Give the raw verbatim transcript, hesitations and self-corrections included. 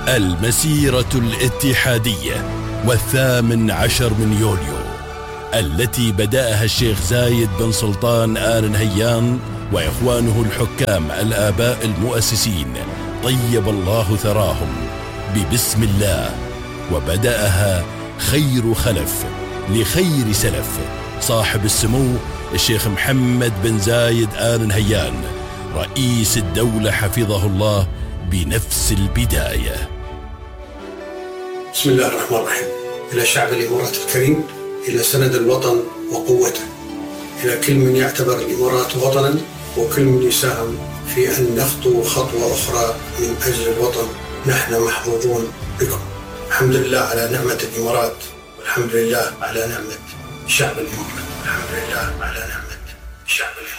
المسيرة الاتحادية والثامن عشر من يوليو، التي بدأها الشيخ زايد بن سلطان آل نهيان وإخوانه الحكام الآباء المؤسسين طيب الله ثراهم ببسم الله، وبدأها خير خلف لخير سلف صاحب السمو الشيخ محمد بن زايد آل نهيان رئيس الدولة حفظه الله بنفس البداية. بسم الله الرحمن الرحيم. إلى شعب الإمارات الكريم، إلى سند الوطن وقوته، إلى كل من يعتبر الإمارات وطنا وكل من يساهم في أن نخطو خطوة أخرى من أجل الوطن، نحن محظوظون بكم. الحمد لله على نعمة الإمارات، والحمد لله على نعمة شعب الإمارات، والحمد لله على نعمة شعب الإمارات.